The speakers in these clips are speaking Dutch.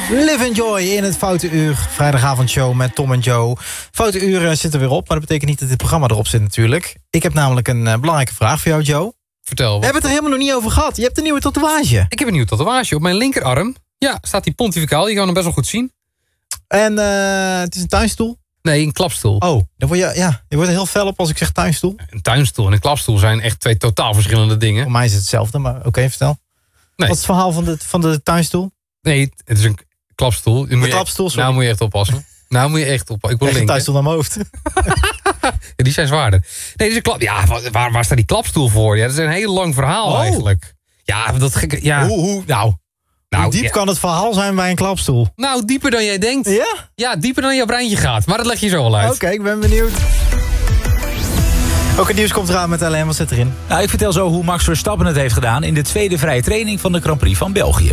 Live and Joy in het Foute Uur. Vrijdagavondshow met Tom en Joe. Foute Uur zit er weer op, maar dat betekent niet dat dit programma erop zit natuurlijk. Ik heb namelijk een belangrijke vraag voor jou, Joe. Vertel. We hebben het er helemaal nog niet over gehad. Je hebt een nieuwe tatoeage. Ik heb een nieuwe tatoeage op mijn linkerarm. Ja, staat die pontificaal. Je kan hem best wel goed zien. En het is een tuinstoel? Nee, een klapstoel. Oh, dan word je wordt er heel fel op als ik zeg tuinstoel. Een tuinstoel en een klapstoel zijn echt twee totaal verschillende dingen. Voor mij is het hetzelfde, maar oké, vertel. Nee. Wat is het verhaal van de tuinstoel? Nee, het is een klapstoel. Klapstoel, sorry. Nou moet je echt oppassen. Ik wil een tuinstoel naar mijn hoofd. Ja, die zijn zwaarder. Nee, dit is een waar staat die klapstoel voor? Ja, dat is een heel lang verhaal eigenlijk. Ja, dat gekke. Ja. Hoe diep kan het verhaal zijn bij een klapstoel? Nou, dieper dan jij denkt. Ja? Ja, dieper dan jouw breintje gaat. Maar dat leg je zo wel uit. Oké, ik ben benieuwd. Ook het nieuws komt eraan met Alain. Wat zit erin? Nou, ik vertel zo hoe Max Verstappen het heeft gedaan in de tweede vrije training van de Grand Prix van België.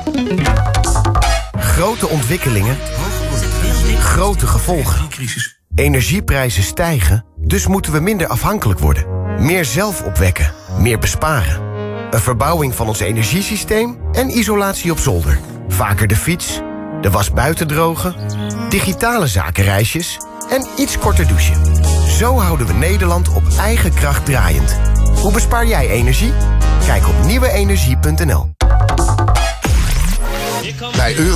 Grote ontwikkelingen, grote gevolgen. Energieprijzen stijgen, dus moeten we minder afhankelijk worden. Meer zelf opwekken, meer besparen. Een verbouwing van ons energiesysteem en isolatie op zolder. Vaker de fiets, de was buiten drogen, digitale zakenreisjes en iets korter douchen. Zo houden we Nederland op eigen kracht draaiend. Hoe bespaar jij energie? Kijk op nieuweenergie.nl. Bij